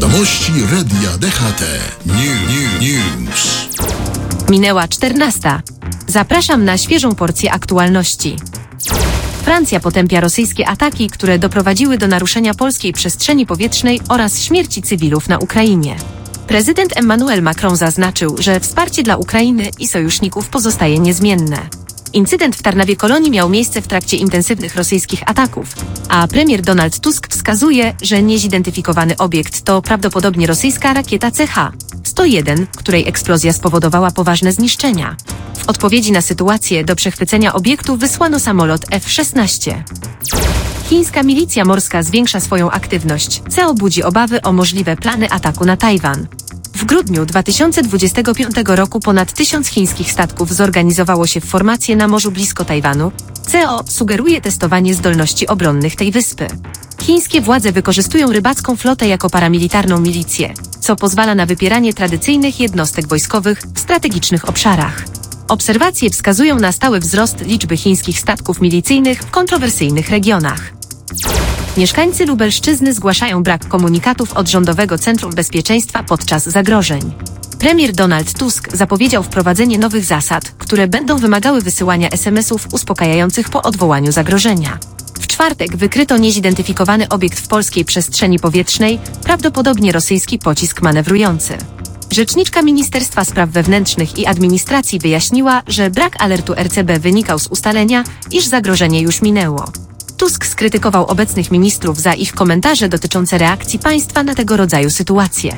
Wiadomości Radia DHT. News. Minęła 14. Zapraszam na świeżą porcję aktualności. Francja potępia rosyjskie ataki, które doprowadziły do naruszenia polskiej przestrzeni powietrznej oraz śmierci cywilów na Ukrainie. Prezydent Emmanuel Macron zaznaczył, że wsparcie dla Ukrainy i sojuszników pozostaje niezmienne. Incydent w Tarnawie-Kolonii miał miejsce w trakcie intensywnych rosyjskich ataków, a premier Donald Tusk wskazuje, że niezidentyfikowany obiekt to prawdopodobnie rosyjska rakieta CH-101, której eksplozja spowodowała poważne zniszczenia. W odpowiedzi na sytuację do przechwycenia obiektu wysłano samolot F-16. Chińska milicja morska zwiększa swoją aktywność, co budzi obawy o możliwe plany ataku na Tajwan. W grudniu 2025 roku ponad 1000 chińskich statków zorganizowało się w formację na morzu blisko Tajwanu, co sugeruje testowanie zdolności obronnych tej wyspy. Chińskie władze wykorzystują rybacką flotę jako paramilitarną milicję, co pozwala na wypieranie tradycyjnych jednostek wojskowych w strategicznych obszarach. Obserwacje wskazują na stały wzrost liczby chińskich statków milicyjnych w kontrowersyjnych regionach. Mieszkańcy Lubelszczyzny zgłaszają brak komunikatów od Rządowego Centrum Bezpieczeństwa podczas zagrożeń. Premier Donald Tusk zapowiedział wprowadzenie nowych zasad, które będą wymagały wysyłania SMS-ów uspokajających po odwołaniu zagrożenia. W czwartek wykryto niezidentyfikowany obiekt w polskiej przestrzeni powietrznej, prawdopodobnie rosyjski pocisk manewrujący. Rzeczniczka Ministerstwa Spraw Wewnętrznych i Administracji wyjaśniła, że brak alertu RCB wynikał z ustalenia, iż zagrożenie już minęło. Tusk skrytykował obecnych ministrów za ich komentarze dotyczące reakcji państwa na tego rodzaju sytuacje.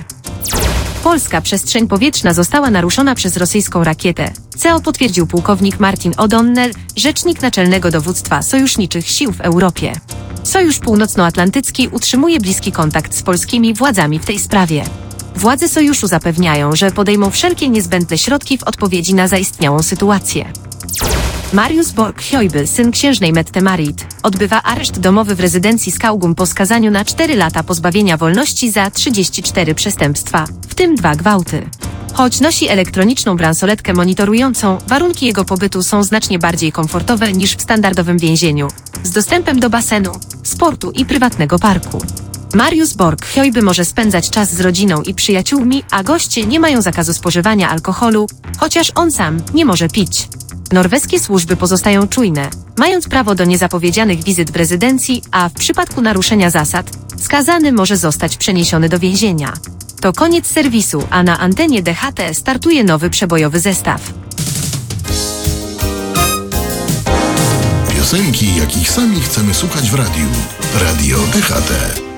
Polska przestrzeń powietrzna została naruszona przez rosyjską rakietę, co potwierdził pułkownik Martin O'Donnell, rzecznik Naczelnego Dowództwa Sojuszniczych Sił w Europie. Sojusz Północnoatlantycki utrzymuje bliski kontakt z polskimi władzami w tej sprawie. Władze sojuszu zapewniają, że podejmą wszelkie niezbędne środki w odpowiedzi na zaistniałą sytuację. Mariusz Borg-Hojby, syn księżnej Mette Marit, odbywa areszt domowy w rezydencji Skaugum po skazaniu na 4 lata pozbawienia wolności za 34 przestępstwa, w tym 2 gwałty. Choć nosi elektroniczną bransoletkę monitorującą, warunki jego pobytu są znacznie bardziej komfortowe niż w standardowym więzieniu, z dostępem do basenu, sportu i prywatnego parku. Mariusz Borg-Hojby może spędzać czas z rodziną i przyjaciółmi, a goście nie mają zakazu spożywania alkoholu, chociaż on sam nie może pić. Norweskie służby pozostają czujne, mając prawo do niezapowiedzianych wizyt w rezydencji, a w przypadku naruszenia zasad, skazany może zostać przeniesiony do więzienia. To koniec serwisu, a na antenie DHT startuje nowy przebojowy zestaw. Piosenki, jakich sami chcemy słuchać w radiu. Radio DHT.